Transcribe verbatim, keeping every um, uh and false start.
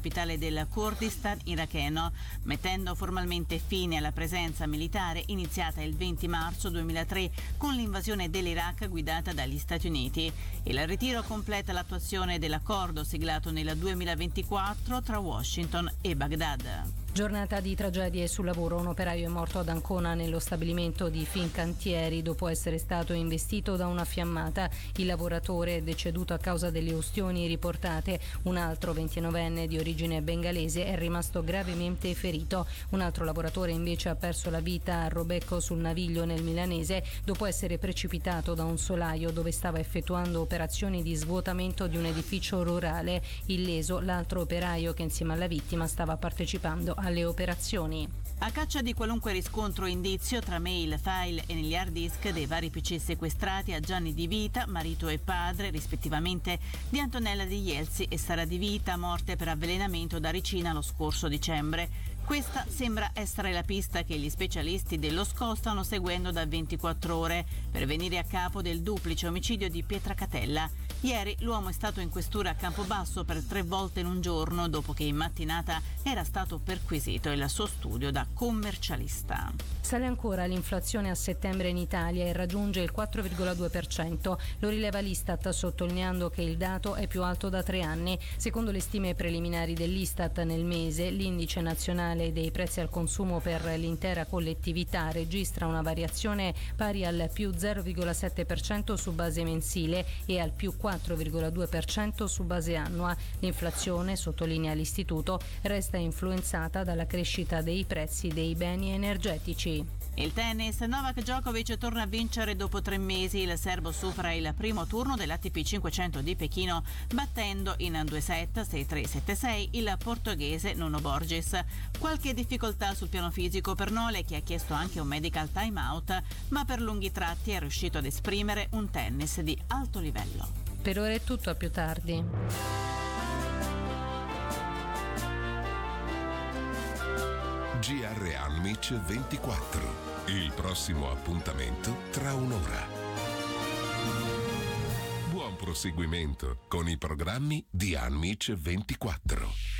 capitale del Kurdistan iracheno, mettendo formalmente fine alla presenza militare iniziata il venti marzo duemilatré con l'invasione dell'Iraq guidata dagli Stati Uniti. Il ritiro completa l'attuazione dell'accordo siglato nel duemilaventiquattro tra Washington e Baghdad. Giornata di tragedie sul lavoro. Un operaio è morto ad Ancona nello stabilimento di Fincantieri dopo essere stato investito da una fiammata. Il lavoratore è deceduto a causa delle ustioni riportate. Un altro ventinovenne di origine bengalese è rimasto gravemente ferito. Un altro lavoratore invece ha perso la vita a Robecco sul Naviglio nel Milanese dopo essere precipitato da un solaio dove stava effettuando operazioni di svuotamento di un edificio rurale. Illeso l'altro operaio che insieme alla vittima stava partecipando alle operazioni. A caccia di qualunque riscontro o indizio tra mail, file e negli hard disk dei vari P C sequestrati a Gianni Di Vita, marito e padre rispettivamente di Antonella Di Ielsi e Sara Di Vita, morte per avvelenamento da ricina lo scorso dicembre. Questa sembra essere la pista che gli specialisti dello S C O stanno seguendo da ventiquattro ore per venire a capo del duplice omicidio di Pietracatella. Ieri l'uomo è stato in questura a Campobasso per tre volte in un giorno dopo che in mattinata era stato perquisito il suo studio da commercialista. Sale ancora l'inflazione a settembre in Italia e raggiunge il quattro virgola due per cento. Lo rileva l'Istat sottolineando che il dato è più alto da tre anni. Secondo le stime preliminari dell'Istat nel mese, l'indice nazionale dei prezzi al consumo per l'intera collettività registra una variazione pari al più zero virgola sette per cento su base mensile e al più quattro virgola due per cento su base annua. L'inflazione, sottolinea l'istituto, resta influenzata dalla crescita dei prezzi dei beni energetici. Il tennis, Novak Djokovic torna a vincere dopo tre mesi. Il serbo supera il primo turno dell'A T P cinquecento di Pechino battendo in due set, sei tre sette sei, il portoghese Nuno Borges. Qualche difficoltà sul piano fisico per Nole, che ha chiesto anche un medical time out, ma per lunghi tratti è riuscito ad esprimere un tennis di alto livello. Per ora è tutto, a più tardi. G R Anmic ventiquattro. Il prossimo appuntamento tra un'ora. Buon proseguimento con i programmi di Anmic ventiquattro.